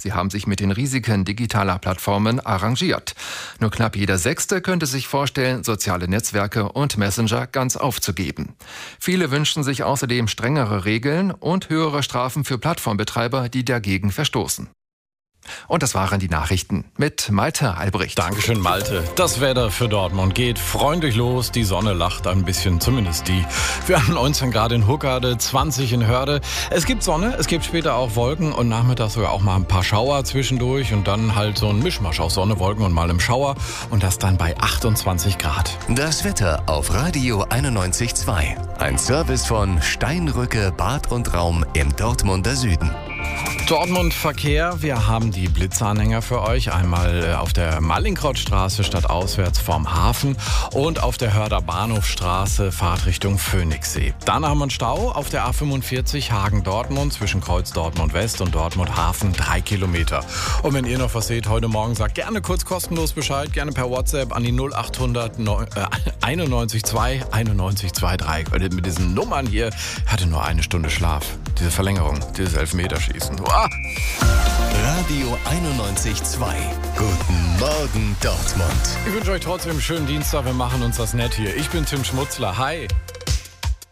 Sie haben sich mit den Risiken digitaler Plattformen arrangiert. Nur knapp jeder Sechste könnte sich vorstellen, soziale Netzwerke und Messenger ganz aufzugeben. Viele wünschen sich außerdem strengere Regeln und höhere Strafen für Plattformbetreiber, die dagegen verstoßen. Und das waren die Nachrichten mit Malte Albrecht. Dankeschön, Malte. Das Wetter für Dortmund geht freundlich los. Die Sonne lacht ein bisschen, zumindest die. Wir haben 19 Grad in Huckade, 20 in Hörde. Es gibt Sonne, es gibt später auch Wolken und nachmittags sogar auch mal ein paar Schauer zwischendurch und dann halt so ein Mischmasch aus Sonne, Wolken und mal im Schauer und das dann bei 28 Grad. Das Wetter auf Radio 91.2. Ein Service von Steinrücke Bad und Raum im Dortmunder Süden. Dortmund Verkehr, wir haben die Blitzanhänger für euch. Einmal auf der Mallinckrodtstraße stadtauswärts vorm Hafen und auf der Hörder Bahnhofstraße Fahrtrichtung Phoenixsee. Dann haben wir einen Stau auf der A45 Hagen-Dortmund zwischen Kreuz Dortmund West und Dortmund Hafen 3 Kilometer. Und wenn ihr noch was seht heute Morgen, sagt gerne kurz kostenlos Bescheid, gerne per WhatsApp an die 0800 91 2 91 23. Mit diesen Nummern hier hatte nur eine Stunde Schlaf. Diese Verlängerung, dieses Elfmeterschießen. Uah. Radio 91.2. Guten Morgen, Dortmund. Ich wünsche euch trotzdem einen schönen Dienstag. Wir machen uns das nett hier. Ich bin Tim Schmutzler. Hi.